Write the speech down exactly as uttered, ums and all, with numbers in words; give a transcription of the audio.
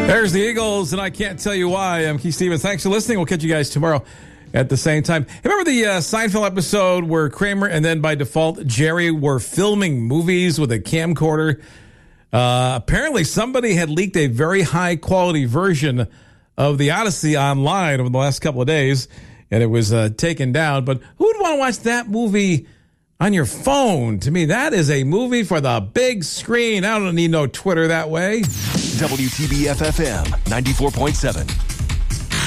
There's the Eagles, and I can't tell you why. I'm Keith Stevens. Thanks for listening. We'll catch you guys tomorrow at the same time. Remember the uh, Seinfeld episode where Kramer and then by default Jerry were filming movies with a camcorder? Uh, apparently somebody had leaked a very high-quality version of The Odyssey online over the last couple of days, and it was uh, taken down. But who would want to watch that movie on your phone? To me, that is a movie for the big screen. I don't need no Twitter that way. W T B F F M ninety-four point seven.